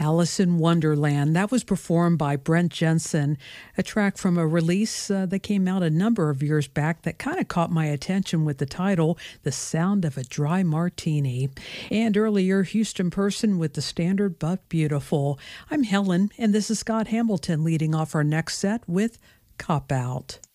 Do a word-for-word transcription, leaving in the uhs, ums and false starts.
Alice in Wonderland. That was performed by Brent Jensen, a track from a release uh, that came out a number of years back that kind of caught my attention with the title, The Sound of a Dry Martini. And earlier, Houston Person with The Standard But Beautiful. I'm Helen, and this is Scott Hamilton leading off our next set with Cop Out.